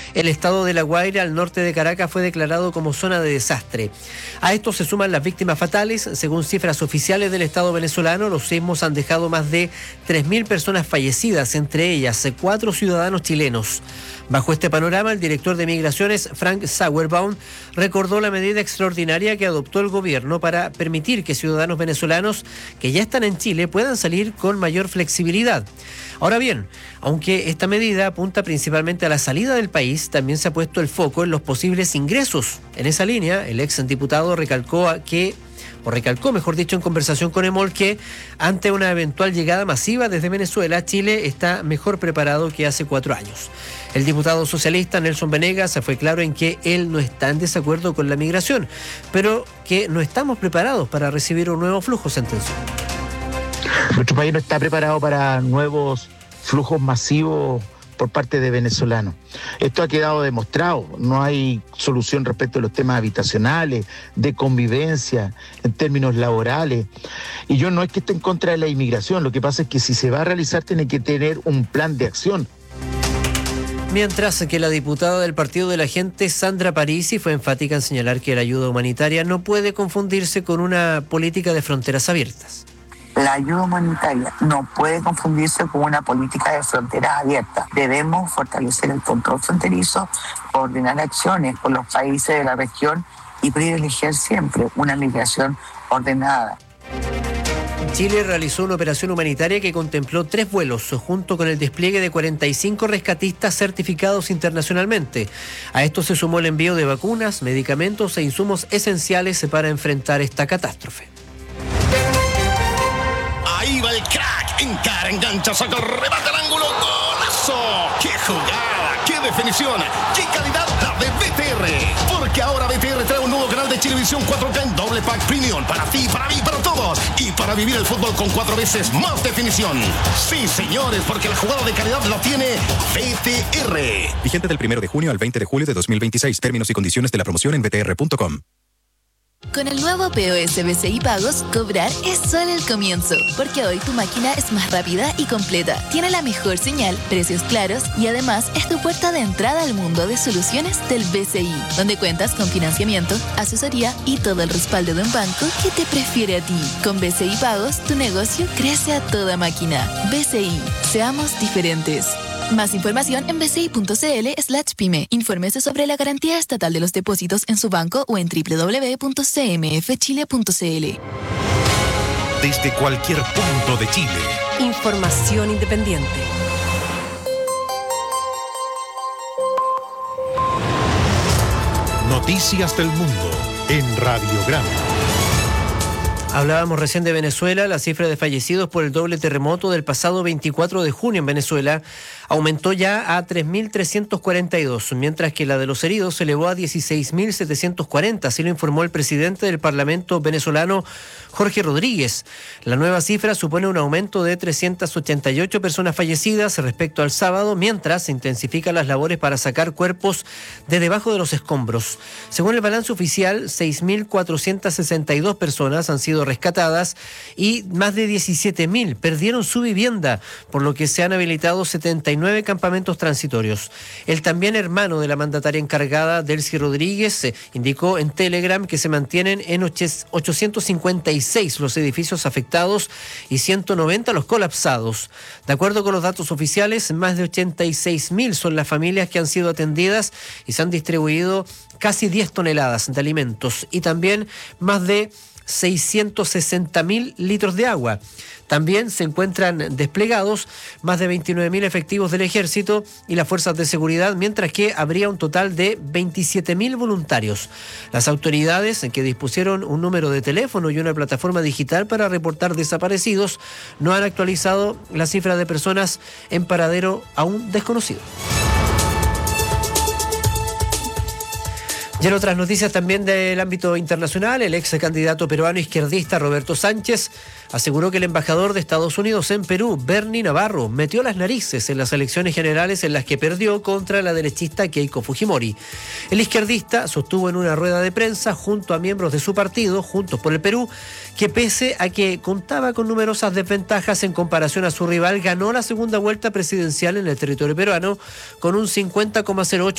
El estado de La Guaira, al norte de Caracas, fue declarado como zona de desastre. A esto se suman las víctimas fatales. Según cifras oficiales del Estado venezolano, los sismos han dejado más de 3.000 personas fallecidas, entre ellas 4 ciudadanos chilenos. Bajo este panorama, el director de Migraciones, Frank Sauerbaum, recordó la medida extraordinaria que adoptó el gobierno para permitir que ciudadanos venezolanos que ya están en Chile puedan salir con mayor flexibilidad. Ahora bien, aunque esta medida apunta principalmente a la salida del país, también se ha puesto el foco en los posibles ingresos. En esa línea, el exdiputado recalcó en conversación con EMOL, que ante una eventual llegada masiva desde Venezuela, Chile está mejor preparado que hace 4 años. El diputado socialista Nelson Venegas fue claro en que él no está en desacuerdo con la migración, pero que no estamos preparados para recibir un nuevo flujo, sentenció. Nuestro país no está preparado para nuevos flujos masivos por parte de venezolanos. Esto ha quedado demostrado. No hay solución respecto a los temas habitacionales, de convivencia, en términos laborales. Y yo no es que esté en contra de la inmigración. Lo que pasa es que si se va a realizar, tiene que tener un plan de acción. Mientras que la diputada del Partido de la Gente, Sandra Parisi, fue enfática en señalar que la ayuda humanitaria no puede confundirse con una política de fronteras abiertas. La ayuda humanitaria no puede confundirse con una política de fronteras abiertas. Debemos fortalecer el control fronterizo, coordinar acciones con los países de la región y privilegiar siempre una migración ordenada. Chile realizó una operación humanitaria que contempló 3 vuelos, junto con el despliegue de 45 rescatistas certificados internacionalmente. A esto se sumó el envío de vacunas, medicamentos e insumos esenciales para enfrentar esta catástrofe. Ahí va el crack, encara, engancha, saca el remate al ángulo, ¡golazo! ¡Qué jugada! ¡Qué definición! ¡Qué calidad la de BTR! Porque ahora BTR trae un nuevo canal de Chilevisión 4K en doble pack premium, para ti, para mí, para todos, y para vivir el fútbol con 4 veces más definición. Sí, señores, porque la jugada de calidad la tiene BTR. Vigente del 1 de junio al 20 de julio de 2026. Términos y condiciones de la promoción en btr.com. Con el nuevo POS BCI Pagos, cobrar es solo el comienzo, porque hoy tu máquina es más rápida y completa, tiene la mejor señal, precios claros y además es tu puerta de entrada al mundo de soluciones del BCI, donde cuentas con financiamiento, asesoría y todo el respaldo de un banco que te prefiere a ti. Con BCI Pagos, tu negocio crece a toda máquina. BCI, seamos diferentes. Más información en bci.cl/pyme. Infórmese sobre la garantía estatal de los depósitos en su banco o en www.cmfchile.cl. Desde cualquier punto de Chile. Información independiente. Noticias del mundo en Radiograma. Hablábamos recién de Venezuela. La cifra de fallecidos por el doble terremoto del pasado 24 de junio en Venezuela aumentó ya a 3.342, mientras que la de los heridos se elevó a 16.740, así lo informó el presidente del Parlamento venezolano, Jorge Rodríguez. La nueva cifra supone un aumento de 388 personas fallecidas respecto al sábado, mientras se intensifican las labores para sacar cuerpos de debajo de los escombros. Según el balance oficial, 6.462 personas han sido rescatadas y más de 17.000 perdieron su vivienda, por lo que se han habilitado 79 campamentos transitorios. El también hermano de la mandataria encargada, Delcy Rodríguez, indicó en Telegram que se mantienen en 856 los edificios afectados y 190 los colapsados. De acuerdo con los datos oficiales, más de 86.000 son las familias que han sido atendidas y se han distribuido casi 10 toneladas de alimentos y también más de 660.000 litros de agua. También se encuentran desplegados más de 29.000 efectivos del Ejército y las fuerzas de seguridad, mientras que habría un total de 27.000 voluntarios. Las autoridades, que dispusieron un número de teléfono y una plataforma digital para reportar desaparecidos, no han actualizado la cifra de personas en paradero aún desconocido. Y en otras noticias también del ámbito internacional, el ex candidato peruano izquierdista Roberto Sánchez aseguró que el embajador de Estados Unidos en Perú, Bernie Navarro, metió las narices en las elecciones generales en las que perdió contra la derechista Keiko Fujimori. El izquierdista sostuvo en una rueda de prensa junto a miembros de su partido, Juntos por el Perú, que pese a que contaba con numerosas desventajas en comparación a su rival, ganó la segunda vuelta presidencial en el territorio peruano con un 50,08%